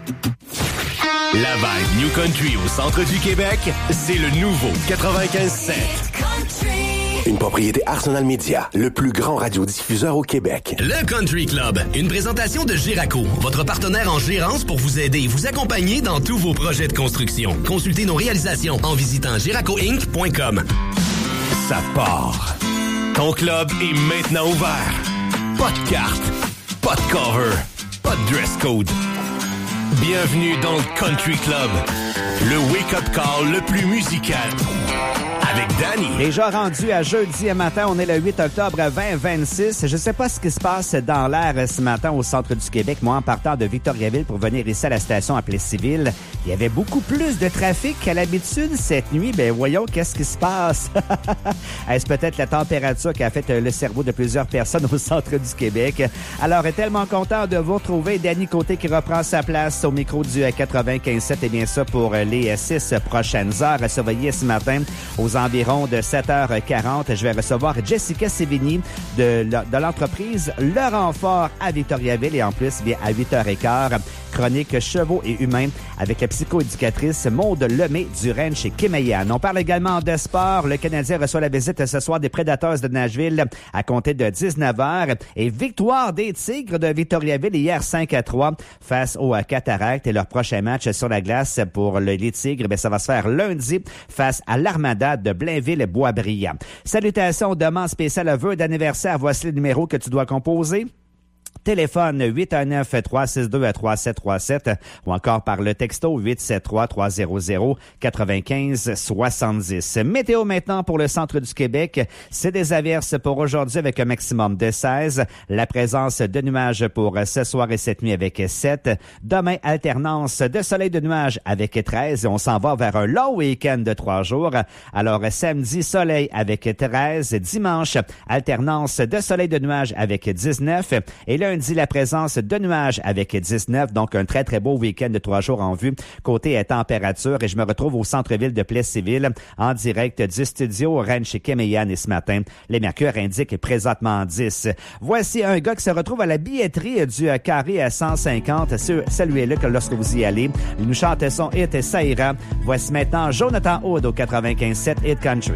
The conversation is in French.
La vibe New Country au centre du Québec, c'est le nouveau 95.7. Une propriété Arsenal Media, le plus grand radiodiffuseur au Québec. Le Country Club, une présentation de Géraco, votre partenaire en gérance pour vous aider et vous accompagner dans tous vos projets de construction. Consultez nos réalisations en visitant geracoinc.com. Ça part. Ton club est maintenant ouvert. Pas de carte, pas de cover, pas de dress code. Bienvenue dans le Country Club, le wake-up call le plus musical. Avec Danny. Déjà rendu à jeudi matin, on est le 8 octobre 2026. Je sais pas ce qui se passe dans l'air ce matin au centre du Québec. Moi, en partant de Victoriaville pour venir ici à la station à Plessisville, il y avait beaucoup plus de trafic qu'à l'habitude cette nuit. Ben voyons, qu'est-ce qui se passe? Est-ce peut-être la température qui a fait le cerveau de plusieurs personnes au centre du Québec? Alors, tellement content de vous retrouver. Danny Côté qui reprend sa place au micro du 95.7. Et bien ça pour les 6 prochaines heures. Surveillez ce matin aux environ de 7h40. Je vais recevoir Jessica Sévigny de l'entreprise Le Renfort à Victoriaville et en plus, bien à 8h15, chronique chevaux et humains avec la psychoéducatrice Maude Lemay du ranch chez Kémayan. On parle également de sport. Le Canadien reçoit la visite ce soir des Predators de Nashville à compter de 19h et victoire des Tigres de Victoriaville hier 5-3 face aux Cataractes et leur prochain match sur la glace pour les Tigres, bien, ça va se faire lundi face à l'Armada de Blainville-Boisbriand. Salutations, demande spéciale vœux d'anniversaire. Voici le numéro que tu dois composer. Téléphone 819-362-3737 ou encore par le texto 873-300-9570. Météo maintenant pour le centre du Québec. C'est des averses pour aujourd'hui avec un maximum de 16. La présence de nuages pour ce soir et cette nuit avec 7. Demain, alternance de soleil de nuages avec 13. Et on s'en va vers un long week-end de 3 jours. Alors, samedi, soleil avec 13. Dimanche, alternance de soleil de nuages avec 19. Et lundi, la présence de nuages avec 19. Donc, un très, très beau week-end de 3 jours en vue. Côté température, et je me retrouve au centre-ville de Plessisville en direct du studio Ranch chez Kémayan. Et ce matin, les mercures indiquent présentement 10. Voici un gars qui se retrouve à la billetterie du Carré à 150. Saluez-le que lorsque vous y allez. Il nous chante son hit « Ça ira ». Voici maintenant Jonathan Hood au 95.7 Hit Country.